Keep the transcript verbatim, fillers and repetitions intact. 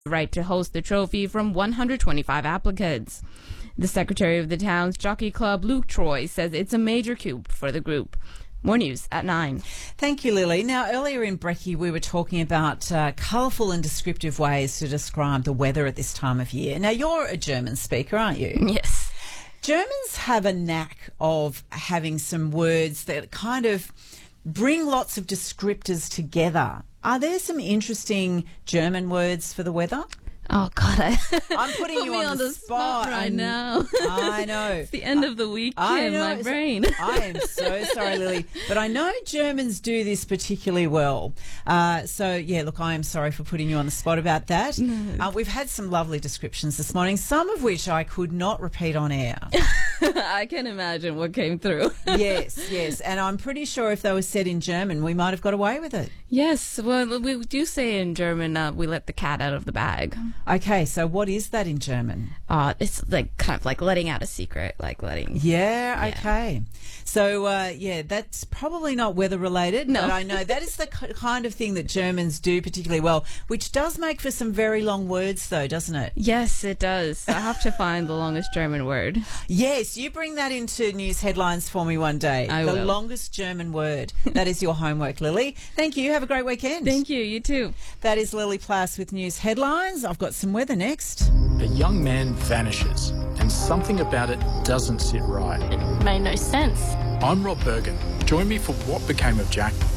right to host the trophy from one hundred twenty-five applicants. The secretary of the town's jockey club, Luke Troy, says it's a major coup for the group. More news at nine. Thank you, Lily. Now, earlier in Brekkie, we were talking about uh, colourful and descriptive ways to describe the weather at this time of year. Now, you're a German speaker, aren't you? Yes. Germans have a knack of having some words that kind of bring lots of descriptors together. Are there some interesting German words for the weather? Oh, God. I I'm putting Put you me on, on the, the spot. spot right I, now. I know. It's the end of the week I in know. my brain. I am so sorry, Lily. But I know Germans do this particularly well. Uh, so, yeah, look, I am sorry for putting you on the spot about that. No. Uh, we've had some lovely descriptions this morning, some of which I could not repeat on air. I can imagine what came through. Yes, yes. And I'm pretty sure if they were said in German, we might have got away with it. Yes, well, we do say in German, uh, we let the cat out of the bag. Okay, so what is that in German? Uh, it's like kind of like letting out a secret, like letting... Yeah, Yeah. okay. So, uh, yeah, that's probably not weather related, No. but I know that is the k- kind of thing that Germans do particularly well, which does make for some very long words, though, doesn't it? Yes, it does. I have to find the longest German word. Yes, you bring that into news headlines for me one day. I the will. longest German word. That is your homework, Lily. Thank you. Have a great weekend. Thank you. You too. That is Lily Plass with news headlines. I've got some weather next. A young man vanishes, and something about it doesn't sit right. It made no sense. I'm Rob Bergen. Join me for What Became of Jack